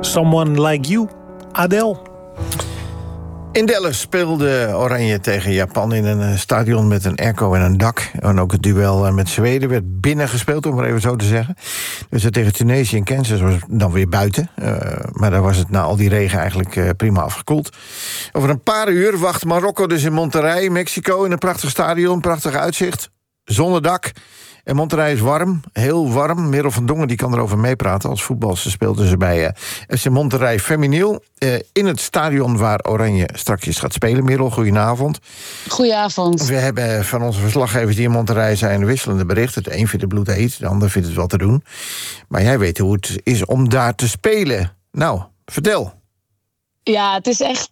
Someone Like You, Adele. In Dallas speelde Oranje tegen Japan in een stadion met een airco en een dak. En ook het duel met Zweden werd binnen gespeeld, om maar even zo te zeggen. Dus tegen Tunesië en Kansas was het dan weer buiten. Maar daar was het na al die regen eigenlijk prima afgekoeld. Over een paar uur wacht Marokko dus in Monterrey, Mexico, in een prachtig stadion, prachtig uitzicht, zonder dak. En Monterrey is warm, heel warm. Merel van Dongen die kan erover meepraten. Als voetbalster speelde ze bij FC Monterrey Feminil. In het stadion waar Oranje straks gaat spelen. Merel, goedenavond. Goedenavond. We hebben van onze verslaggevers die in Monterrey zijn wisselende berichten. De een vindt het bloedheet, de ander vindt het wel te doen. Maar jij weet hoe het is om daar te spelen. Nou, vertel. Ja, het is echt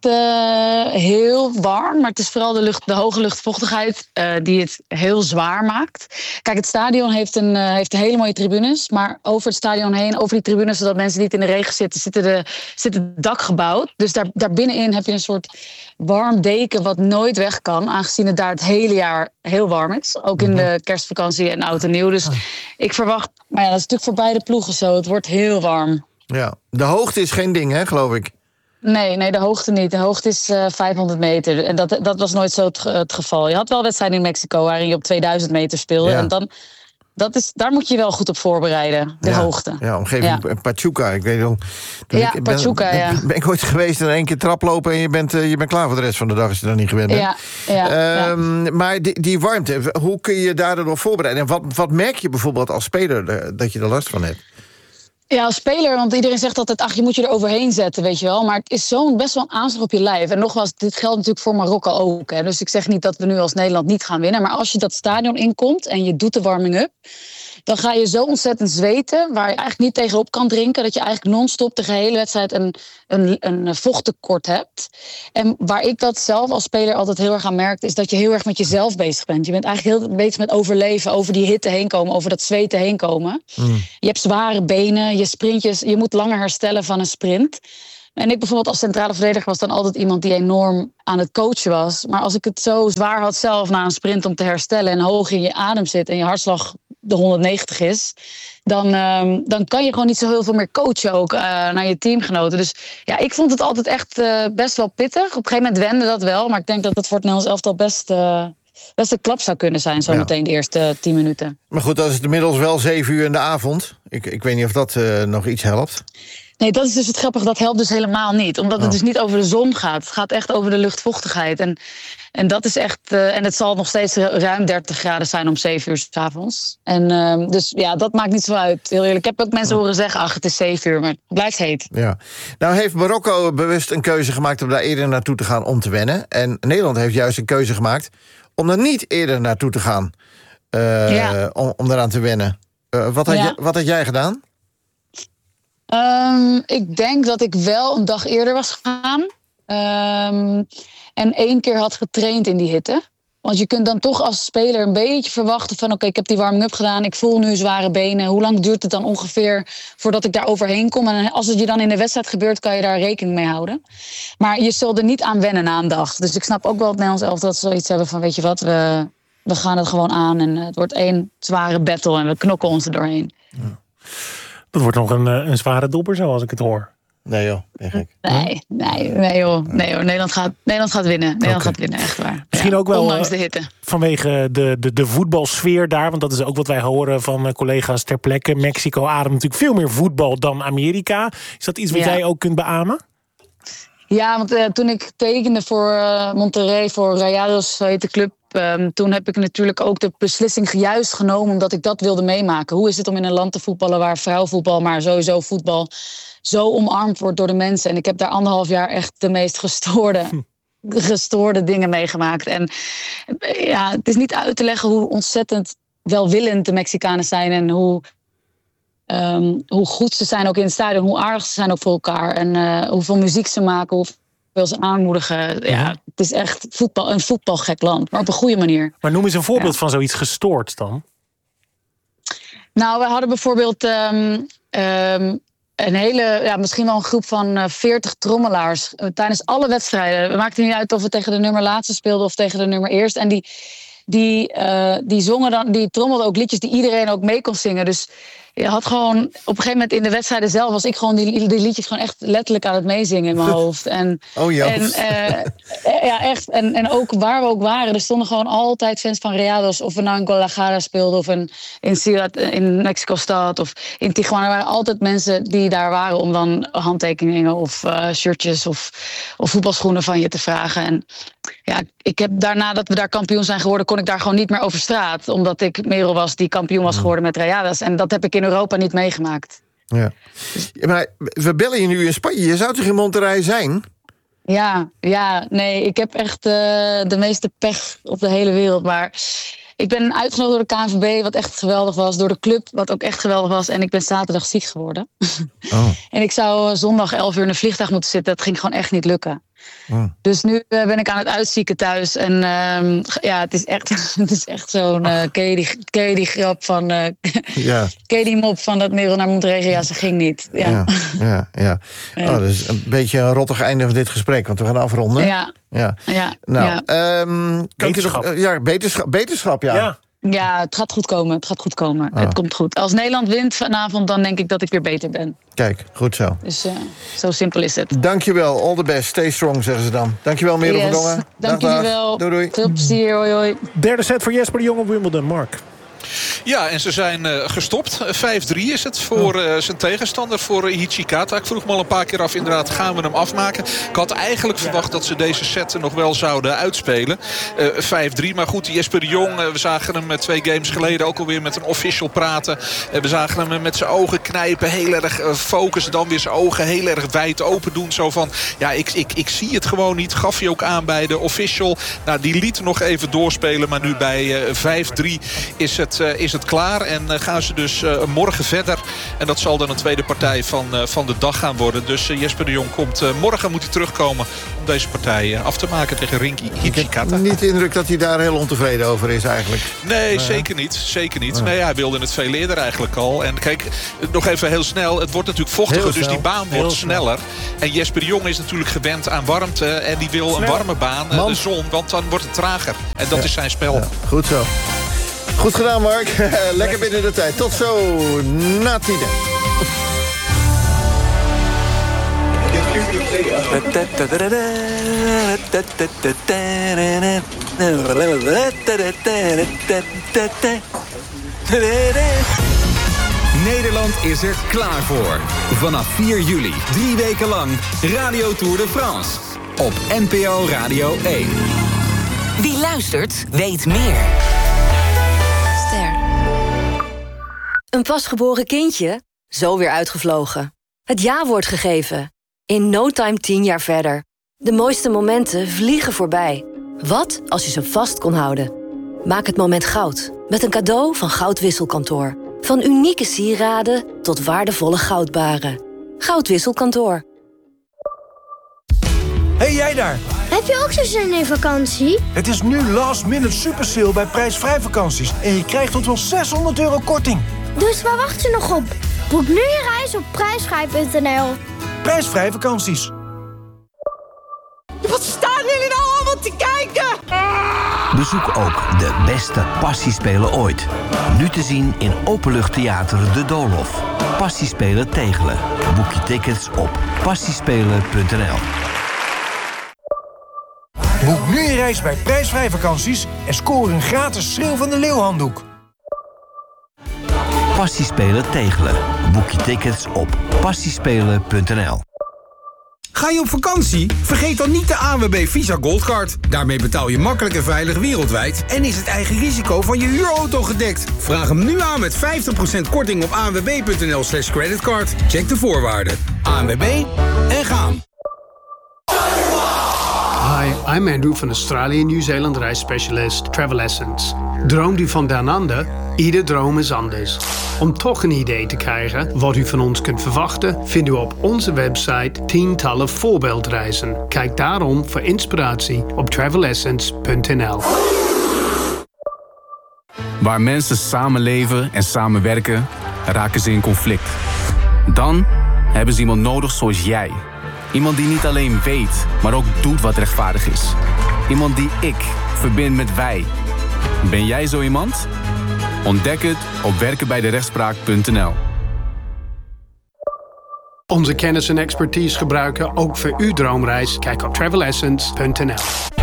heel warm. Maar het is vooral de hoge luchtvochtigheid die het heel zwaar maakt. Kijk, het stadion heeft hele mooie tribunes. Maar over het stadion heen, over die tribunes, zodat mensen niet in de regen zitten, zit het dak gebouwd. Dus daar binnenin heb je een soort warm deken wat nooit weg kan. Aangezien het daar het hele jaar heel warm is. Ook in de kerstvakantie en oud en nieuw. Dus ik verwacht, maar ja, dat is natuurlijk voor beide ploegen zo. Het wordt heel warm. Ja, de hoogte is geen ding, hè, geloof ik. Nee, de hoogte niet. De hoogte is 500 meter. En dat was nooit zo het geval. Je had wel wedstrijden in Mexico waarin je op 2000 meter speelde. Ja. En dan, daar moet je wel goed op voorbereiden, de hoogte. Ja, omgeving Pachuca. Ik weet wel. Pachuca. Ben ik ooit geweest en 1 keer traplopen en je bent klaar voor de rest van de dag als je daar niet gewend bent. Ja. Maar die warmte, hoe kun je daar dan op voorbereiden? En wat merk je bijvoorbeeld als speler dat je er last van hebt? Ja, als speler, want iedereen zegt altijd, je moet je er overheen zetten, weet je wel. Maar het is best wel een aanslag op je lijf. En nogmaals, dit geldt natuurlijk voor Marokko ook. Hè. Dus ik zeg niet dat we nu als Nederland niet gaan winnen. Maar als je dat stadion inkomt en je doet de warming-up, dan ga je zo ontzettend zweten, waar je eigenlijk niet tegenop kan drinken, dat je eigenlijk non-stop de gehele wedstrijd een vochttekort hebt. En waar ik dat zelf als speler altijd heel erg aan merk, is dat je heel erg met jezelf bezig bent. Je bent eigenlijk heel bezig met overleven, over die hitte heen komen, over dat zweten heen komen. Je hebt zware benen, je sprintjes, je moet langer herstellen van een sprint. En ik bijvoorbeeld als centrale verdediger was dan altijd iemand die enorm aan het coachen was. Maar als ik het zo zwaar had zelf na een sprint om te herstellen en hoog in je adem zit en je hartslag de 190 is, dan kan je gewoon niet zo heel veel meer coachen ook naar je teamgenoten. Dus ja, ik vond het altijd echt best wel pittig. Op een gegeven moment wende dat wel, maar ik denk dat het voor het Nederlands elftal best een klap zou kunnen zijn, zo meteen de eerste 10 minuten. Maar goed, dat is inmiddels wel 7 uur in de avond. Ik weet niet of dat nog iets helpt. Nee, dat is dus het grappige. Dat helpt dus helemaal niet. Omdat het dus niet over de zon gaat. Het gaat echt over de luchtvochtigheid. En dat is echt. En het zal nog steeds ruim 30 graden zijn om 7 uur 's avonds. En dus ja, dat maakt niet zo uit. Heel eerlijk. Ik heb ook mensen horen zeggen, het is 7 uur, maar het blijft heet. Ja. Nou heeft Marokko bewust een keuze gemaakt om daar eerder naartoe te gaan om te wennen. En Nederland heeft juist een keuze gemaakt om daar niet eerder naartoe te gaan. Om daaraan te wennen. Wat had jij gedaan? Ik denk dat ik wel een dag eerder was gegaan. En 1 keer had getraind in die hitte. Want je kunt dan toch als speler een beetje verwachten van, oké, ik heb die warming-up gedaan, ik voel nu zware benen. Hoe lang duurt het dan ongeveer voordat ik daar overheen kom? En als het je dan in de wedstrijd gebeurt, kan je daar rekening mee houden. Maar je zult er niet aan wennen na een dag. Dus ik snap ook wel het Nederlands elftal dat ze zoiets hebben van, weet je wat, we gaan het gewoon aan. En het wordt 1 zware battle en we knokken ons er doorheen. Ja. Dat wordt nog een zware dobber, zoals ik het hoor. Nee joh, ben gek. Nee joh. Nederland gaat winnen. Nederland gaat winnen, echt waar. Misschien ook wel ondanks de hitte. Vanwege de voetbalsfeer daar. Want dat is ook wat wij horen van collega's ter plekke. Mexico ademt natuurlijk veel meer voetbal dan Amerika. Is dat iets wat jij ook kunt beamen? Ja, want toen ik tekende voor Monterrey, voor Rayados, heet de club, toen heb ik natuurlijk ook de beslissing juist genomen omdat ik dat wilde meemaken. Hoe is het om in een land te voetballen waar vrouwenvoetbal, maar sowieso voetbal zo omarmd wordt door de mensen? En ik heb daar 1,5 jaar echt de meest gestoorde dingen meegemaakt. En ja, het is niet uit te leggen hoe ontzettend welwillend de Mexicanen zijn en hoe goed ze zijn ook in het stadion, hoe aardig ze zijn ook voor elkaar en hoeveel muziek ze maken, hoeveel ze aanmoedigen. Ja, het is echt een voetbalgek land, maar op een goede manier. Maar noem eens een voorbeeld van zoiets gestoord dan. Nou, we hadden bijvoorbeeld een hele, misschien wel een groep van 40 trommelaars tijdens alle wedstrijden. Het maakte niet uit of we tegen de nummer laatste speelden of tegen de nummer eerst. En die zongen dan, die trommelden ook liedjes die iedereen ook mee kon zingen. Dus je had gewoon op een gegeven moment in de wedstrijden zelf was ik gewoon die liedjes gewoon echt letterlijk aan het meezingen in mijn hoofd. Ja, echt. En ook waar we ook waren, er stonden gewoon altijd fans van Rayados. Of we nou in Guadalajara speelden of in Mexico-stad of in Tijuana. Er waren altijd mensen die daar waren om dan handtekeningen of shirtjes of voetbalschoenen van je te vragen. En ja, ik heb daarna dat we daar kampioen zijn geworden, kon ik daar gewoon niet meer over straat. Omdat ik Merel was die kampioen was geworden met Rayados. En dat heb ik in Europa niet meegemaakt. Ja. Maar we bellen je nu in Spanje. Je zou toch in Monterrey zijn? Ja, nee, ik heb echt de meeste pech op de hele wereld. Maar ik ben uitgenodigd door de KNVB, wat echt geweldig was. Door de club, wat ook echt geweldig was. En ik ben zaterdag ziek geworden. Oh. En ik zou zondag 11 uur in een vliegtuig moeten zitten. Dat ging gewoon echt niet lukken. Oh. Dus nu ben ik aan het uitzieken thuis. En het is echt zo'n... ken je die grap van... Ken je die mop van dat Merel naar Monterrey? Ja, ze ging niet. Ja. Oh, dat is een beetje een rottig einde van dit gesprek. Want we gaan afronden. Ja. Nou, beterschap, ja. Ja, het gaat goed komen. Het komt goed. Als Nederland wint vanavond, dan denk ik dat ik weer beter ben. Kijk, goed zo. Dus zo simpel is het. Dankjewel, all the best. Stay strong, zeggen ze dan. Dankjewel, Merel van Dongen. Dank jullie wel. Doei. Veel plezier, hoi. Derde set voor Jesper de Jong op Wimbledon, Mark. Ja, en ze zijn gestopt. 5-3 is het voor zijn tegenstander, voor Hijikata. Ik vroeg me al een paar keer af, inderdaad, gaan we hem afmaken? Ik had eigenlijk verwacht dat ze deze set nog wel zouden uitspelen. 5-3, maar goed, Jesper de Jong, we zagen hem 2 games geleden ook alweer met een official praten. We zagen hem met zijn ogen knijpen, heel erg focussen, dan weer zijn ogen heel erg wijd open doen. Zo van, ja, ik zie het gewoon niet. Gaf hij ook aan bij de official. Nou, die liet nog even doorspelen, maar nu bij 5-3 is het klaar. En gaan ze dus morgen verder. En dat zal dan een tweede partij van de dag gaan worden. Dus Jesper de Jong komt morgen moet hij terugkomen om deze partij af te maken tegen Rinky Hijikata. Ik heb niet de indruk dat hij daar heel ontevreden over is eigenlijk. Nee, zeker niet. Nee, hij wilde het veel eerder eigenlijk al. En kijk, nog even heel snel. Het wordt natuurlijk vochtiger, dus die baan wordt sneller. En Jesper de Jong is natuurlijk gewend aan warmte. En die wil een warme baan, de zon. Want dan wordt het trager. En dat is zijn spel. Ja, goed zo. Goed gedaan, Mark. Lekker binnen de tijd. Tot zo, na 10. Nederland is er klaar voor. Vanaf 4 juli, 3 weken lang, Radio Tour de France. Op NPO Radio 1. Wie luistert, weet meer. Een pasgeboren kindje? Zo weer uitgevlogen. Het ja-woord gegeven. In no time 10 jaar verder. De mooiste momenten vliegen voorbij. Wat als je ze vast kon houden? Maak het moment goud. Met een cadeau van Goudwisselkantoor. Van unieke sieraden tot waardevolle goudbaren. Goudwisselkantoor. Hey jij daar! Heb je ook zo'n zin in vakantie? Het is nu last minute super sale bij prijsvrij vakanties. En je krijgt tot wel €600 korting. Dus waar wacht je nog op? Boek nu je reis op prijsvrij.nl. Prijsvrij vakanties. Wat staan jullie nou allemaal te kijken? Bezoek ook de beste passiespelen ooit. Nu te zien in Openluchttheater De Doolhof. Passiespelen Tegelen. Boek je tickets op passiespelen.nl. Boek nu je reis bij prijsvrij vakanties en score een gratis Schreeuw van de Leeuw handdoek. Passiespelen Tegelen. Boek je tickets op passiespelen.nl. Ga je op vakantie? Vergeet dan niet de ANWB Visa Goldcard. Daarmee betaal je makkelijk en veilig wereldwijd en is het eigen risico van je huurauto gedekt. Vraag hem nu aan met 50% korting op anwb.nl/creditcard. Check de voorwaarden. ANWB en gaan. Hi, I'm Andrew van Australië New Zealand reisspecialist Travel Essence. Droomt u van Down Under? Ieder droom is anders. Om toch een idee te krijgen wat u van ons kunt verwachten, vindt u op onze website tientallen voorbeeldreizen. Kijk daarom voor inspiratie op travelessence.nl. Waar mensen samenleven en samenwerken, raken ze in conflict. Dan hebben ze iemand nodig zoals jij. Iemand die niet alleen weet, maar ook doet wat rechtvaardig is. Iemand die ik verbind met wij. Ben jij zo iemand? Ontdek het op werkenbijderechtspraak.nl. Onze kennis en expertise gebruiken ook voor uw droomreis. Kijk op travelessence.nl.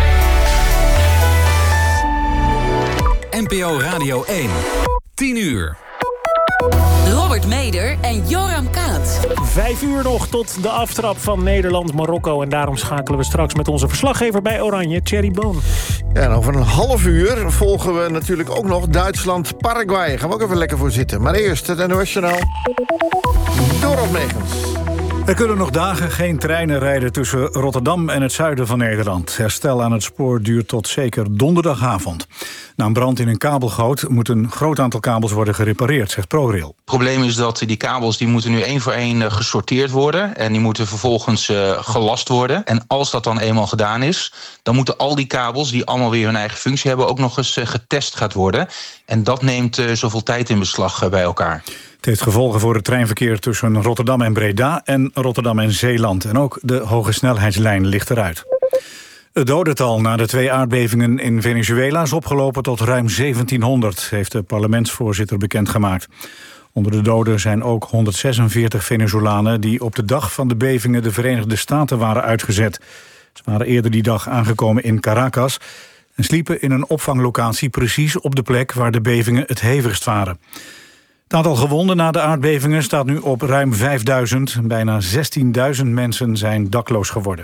NPO Radio 1. 10 uur. Robert Meder en Joram Kaat. 5 uur nog tot de aftrap van Nederland-Marokko. En daarom schakelen we straks met onze verslaggever bij Oranje, Thierry Boon. Ja, en over een half uur volgen we natuurlijk ook nog Duitsland-Paraguay. Gaan we ook even lekker voor zitten. Maar eerst het NOS-journaal. Dorot Megens. Er kunnen nog dagen geen treinen rijden tussen Rotterdam en het zuiden van Nederland. Herstel aan het spoor duurt tot zeker donderdagavond. Na een brand in een kabelgoot moet een groot aantal kabels worden gerepareerd, zegt ProRail. Het probleem is dat die kabels die moeten nu één voor één gesorteerd worden. En die moeten vervolgens gelast worden. En als dat dan eenmaal gedaan is, dan moeten al die kabels die allemaal weer hun eigen functie hebben ook nog eens getest gaat worden. En dat neemt zoveel tijd in beslag bij elkaar. Het heeft gevolgen voor het treinverkeer tussen Rotterdam en Breda en Rotterdam en Zeeland. En ook de hoge snelheidslijn ligt eruit. Het dodental na de 2 aardbevingen in Venezuela is opgelopen tot ruim 1700, heeft de parlementsvoorzitter bekendgemaakt. Onder de doden zijn ook 146 Venezolanen die op de dag van de bevingen de Verenigde Staten waren uitgezet. Ze waren eerder die dag aangekomen in Caracas en sliepen in een opvanglocatie precies op de plek waar de bevingen het hevigst waren. Het aantal gewonden na de aardbevingen staat nu op ruim 5000. Bijna 16.000 mensen zijn dakloos geworden.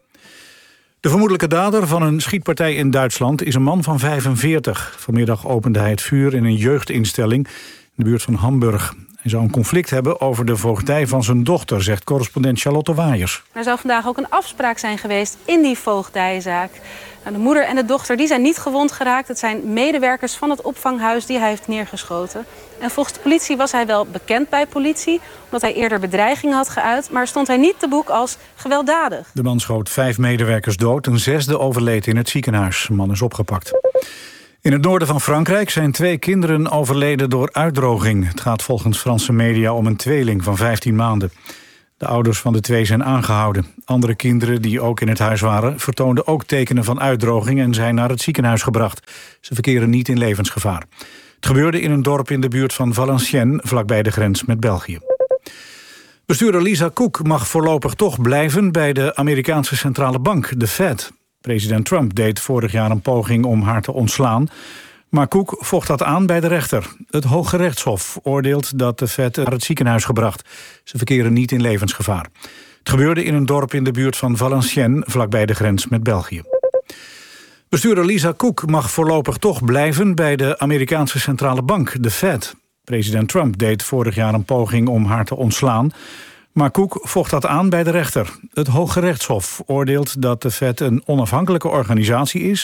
De vermoedelijke dader van een schietpartij in Duitsland is een man van 45. Vanmiddag opende hij het vuur in een jeugdinstelling in de buurt van Hamburg. Hij zou een conflict hebben over de voogdij van zijn dochter, zegt correspondent Charlotte Waaiers. Er zou vandaag ook een afspraak zijn geweest in die voogdijzaak. Nou, de moeder en de dochter die zijn niet gewond geraakt. Het zijn medewerkers van het opvanghuis die hij heeft neergeschoten. En volgens de politie was hij wel bekend bij politie, omdat hij eerder bedreigingen had geuit, maar stond hij niet te boek als gewelddadig. De man schoot 5 medewerkers dood, een 6e overleed in het ziekenhuis. De man is opgepakt. In het noorden van Frankrijk zijn 2 kinderen overleden door uitdroging. Het gaat volgens Franse media om een tweeling van 15 maanden. De ouders van de 2 zijn aangehouden. Andere kinderen die ook in het huis waren vertoonden ook tekenen van uitdroging en zijn naar het ziekenhuis gebracht. Ze verkeren niet in levensgevaar. Het gebeurde in een dorp in de buurt van Valenciennes, vlakbij de grens met België. Bestuurder Lisa Cook mag voorlopig toch blijven bij de Amerikaanse centrale bank, de Fed. President Trump deed vorig jaar een poging om haar te ontslaan, maar Cook vocht dat aan bij de rechter. Het Hooggerechtshof oordeelt dat de Fed naar het ziekenhuis gebracht. Ze verkeren niet in levensgevaar. Het gebeurde in een dorp in de buurt van Valenciennes, vlakbij de grens met België. Bestuurder Lisa Cook mag voorlopig toch blijven bij de Amerikaanse centrale bank, de Fed. President Trump deed vorig jaar een poging om haar te ontslaan, maar Cook vocht dat aan bij de rechter. Het Hooggerechtshof oordeelt dat de Fed een onafhankelijke organisatie is